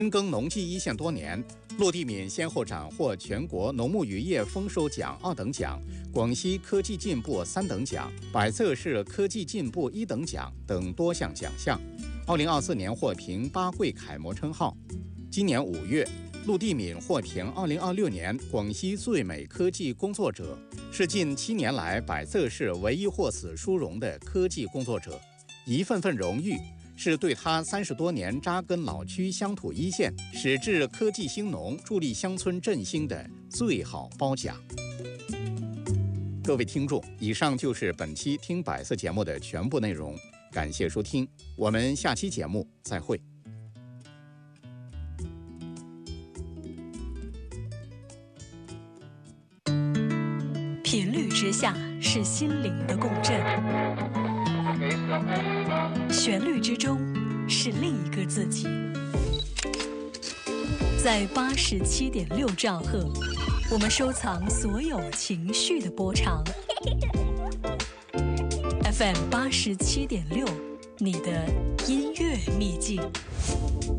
深耕农技一线多年，陆地敏先后斩获全国农牧渔业丰收奖2等奖、广西科技进步3等奖、百色市科技进步1等奖等多项奖项。2024年获评8桂楷模称号。今年5月，陆地敏获评2026年广西最美科技工作者，是近7年来百色市唯一获此殊荣的科技工作者。一份份荣誉是对他30多年扎根老区乡土一线，矢志科技兴农，助力乡村振兴的最好褒奖。各位听众，以上就是本期听百色节目的全部内容，感谢收听，我们下期节目再会。 频率之下是心灵的共振，旋律之中是另一个自己。在87.6兆赫，我们收藏所有情绪的波长。FM 87.6，你的音乐秘境。